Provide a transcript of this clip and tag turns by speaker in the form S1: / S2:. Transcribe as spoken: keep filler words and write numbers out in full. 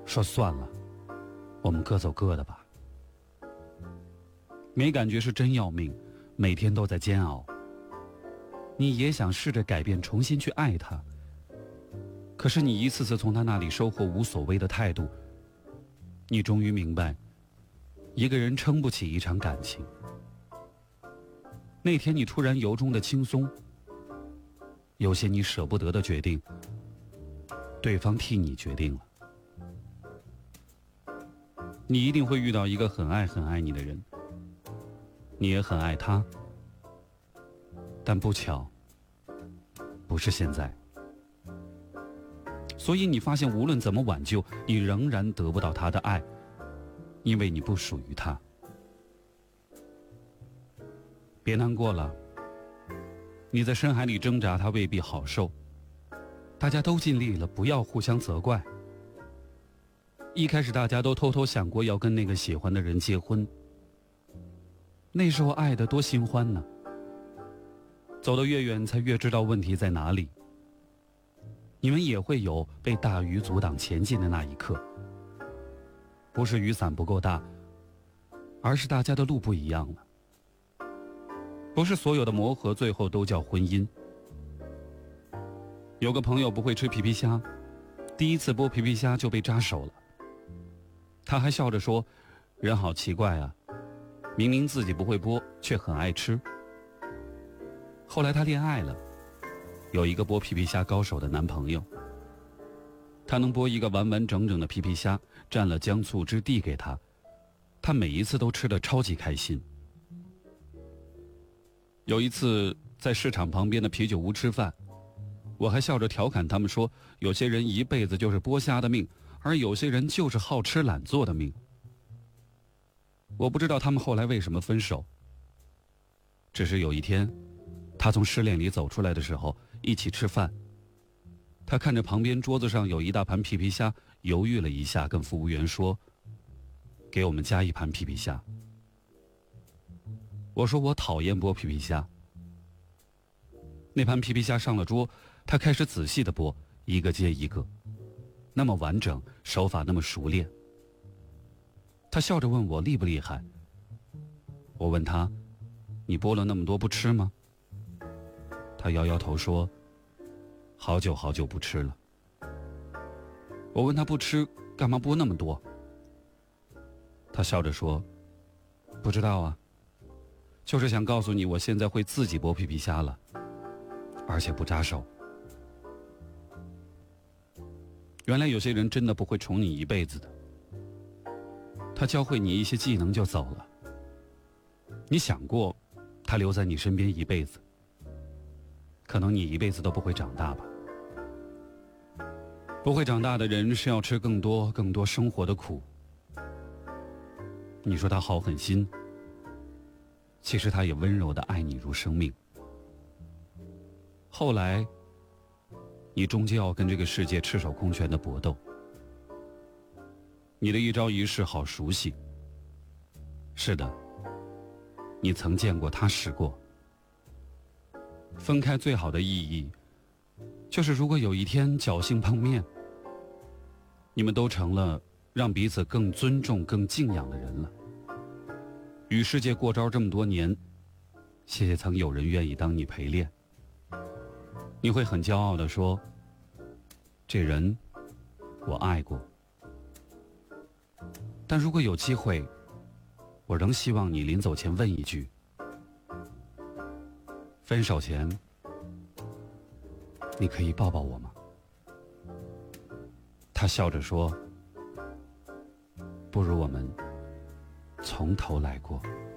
S1: 说算了，我们各走各的吧。没感觉是真要命，每天都在煎熬。你也想试着改变，重新去爱他，可是你一次次从他那里收获无所谓的态度，你终于明白，一个人撑不起一场感情。那天你突然由衷的轻松，有些你舍不得的决定，对方替你决定了。你一定会遇到一个很爱很爱你的人，你也很爱他，但不巧，不是现在。所以你发现无论怎么挽救，你仍然得不到他的爱，因为你不属于他。别难过了，你在深海里挣扎，他未必好受。大家都尽力了，不要互相责怪。一开始大家都偷偷想过要跟那个喜欢的人结婚，那时候爱得多心欢呢。走得越远才越知道问题在哪里。你们也会有被大鱼阻挡前进的那一刻，不是雨伞不够大，而是大家的路不一样了。不是所有的磨合最后都叫婚姻。有个朋友不会吃皮皮虾，第一次剥皮皮虾就被扎手了。他还笑着说，人好奇怪啊，明明自己不会剥，却很爱吃。后来他恋爱了，有一个剥皮皮虾高手的男朋友，他能剥一个完完整整的皮皮虾，蘸了姜醋汁递给他，他每一次都吃得超级开心。有一次在市场旁边的啤酒屋吃饭，我还笑着调侃他们说，有些人一辈子就是剥虾的命，而有些人就是好吃懒做的命。我不知道他们后来为什么分手，只是有一天他从失恋里走出来的时候，一起吃饭，他看着旁边桌子上有一大盘皮皮虾，犹豫了一下，跟服务员说，给我们加一盘皮皮虾。我说我讨厌剥皮皮虾。那盘皮皮虾上了桌，他开始仔细地剥，一个接一个，那么完整，手法那么熟练。他笑着问我厉不厉害。我问他，你剥了那么多不吃吗？他摇摇头说，好久好久不吃了。我问他不吃干嘛剥那么多？他笑着说，不知道啊，就是想告诉你，我现在会自己剥皮皮虾了，而且不扎手。原来有些人真的不会宠你一辈子的，他教会你一些技能就走了。你想过他留在你身边一辈子，可能你一辈子都不会长大吧。不会长大的人是要吃更多更多生活的苦。你说他好狠心，其实他也温柔地爱你如生命。后来你终究要跟这个世界赤手空拳的搏斗。你的一招一式好熟悉，是的，你曾见过他试过。分开最好的意义，就是如果有一天侥幸碰面，你们都成了让彼此更尊重更敬仰的人了。与世界过招这么多年，谢谢曾有人愿意当你陪练。你会很骄傲地说，这人我爱过。但如果有机会，我仍希望你临走前问一句，分手前你可以抱抱我吗？他笑着说，不如我们从头来过。